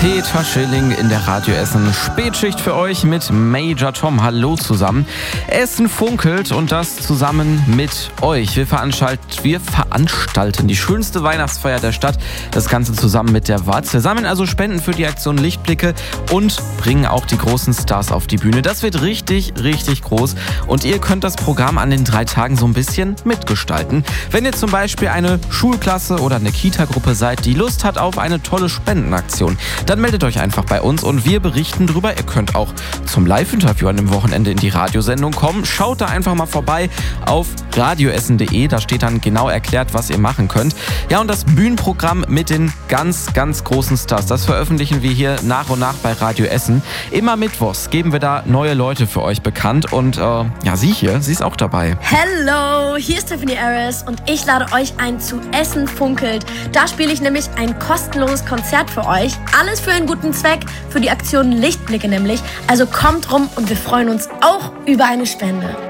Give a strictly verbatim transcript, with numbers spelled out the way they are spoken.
Peter Schilling in der Radio Essen Spätschicht für euch mit Major Tom. Hallo zusammen. Essen funkelt und das zusammen mit euch. Wir veranstalten, wir veranstalten die schönste Weihnachtsfeier der Stadt. Das Ganze zusammen mit der W A Z. Wir sammeln also Spenden für die Aktion Lichtblicke und bringen auch die großen Stars auf die Bühne. Das wird richtig, richtig groß. Und ihr könnt das Programm an den drei Tagen so ein bisschen mitgestalten. Wenn ihr zum Beispiel eine Schulklasse oder eine Kita-Gruppe seid, die Lust hat auf eine tolle Spendenaktion, dann meldet euch einfach bei uns und wir berichten drüber. Ihr könnt auch zum Live-Interview an dem Wochenende in die Radiosendung kommen. Schaut da einfach mal vorbei auf radioessen punkt de. Da steht dann genau erklärt, was ihr machen könnt. Ja, und das Bühnenprogramm mit den ganz, ganz großen Stars, das veröffentlichen wir hier nach und nach bei Radio Essen. Immer mittwochs geben wir da neue Leute für euch bekannt. Und äh, ja, sie hier, sie ist auch dabei. Hello, hier ist Tiffany Aris und ich lade euch ein zu Essen funkelt. Da spiele ich nämlich ein kostenloses Konzert für euch. Alles für einen guten Zweck, für die Aktion Lichtblicke nämlich. Also kommt rum und wir freuen uns auch über eine Spende.